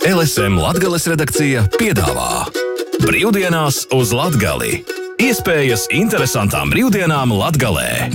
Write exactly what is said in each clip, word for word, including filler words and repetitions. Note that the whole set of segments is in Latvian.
L S M Latgales redakcija piedāvā Brīvdienās uz Latgali. Iespējas interesantām brīvdienām Latgalē.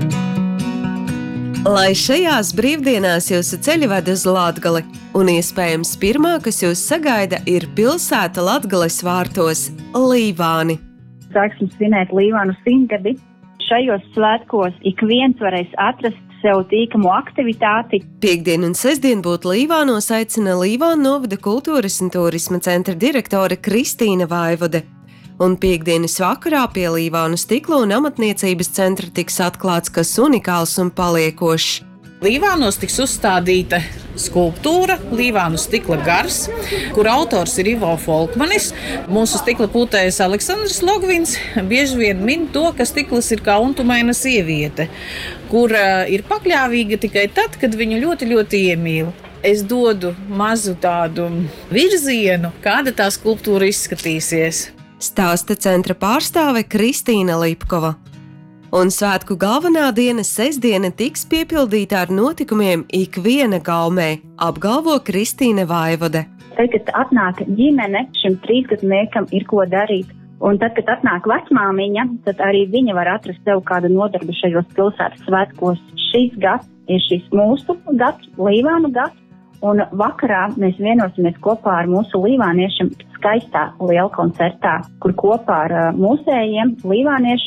Lai šajās brīvdienās jūsu ceļi ved uz Latgali, un iespējams pirmā, kas jūs sagaida, ir pilsēta Latgales vārtos – Līvāni. Sāksim svinēt Līvānu simtgadi. Šajos svētkos ik viens varēs atrast sev tīkamu aktivitāti. Piektdien un sestdien būt Līvānos aicina Līvānu novada kultūras un turisma centra direktore Kristīna Vaivode. Un piektdienas vakarā pie Līvānu stikla un amatniecības centra tiks atklāts kas unikāls un paliekošs. Līvānos tiks uzstādīta skulptūra Līvānu stikla gars, kur autors ir Ivo Folkmanis. Mūsu stikla pūtējs Aleksandrs Logvins bieži vien min to, ka stikls ir kā untumaina sieviete, kur ir pakļāvīga tikai tad, kad viņu ļoti, ļoti iemīl. Es dodu mazu tādu virzienu, kāda tā skulptūra izskatīsies. Stāsta centra pārstāve Kristīna Lipkova. Un svētku galvenā diena sestdiena tiks piepildīta ar notikumiem ikviena gaumē, apgalvo Kristīna Vaivode. Tad, kad atnāk ģimene, šim trīsgadniekam ir ko darīt. Un tad, kad atnāk vecmāmiņa, tad arī viņa var atrast sev kādu nodarbi šajos pilsētas svētkos. Šis gads ir šis mūsu gads, Līvānu gads, un vakarā mēs vienosimies kopā ar mūsu līvāniešiem skaistā liela koncertā, kur kopā ar mūsējiem līvāniešiem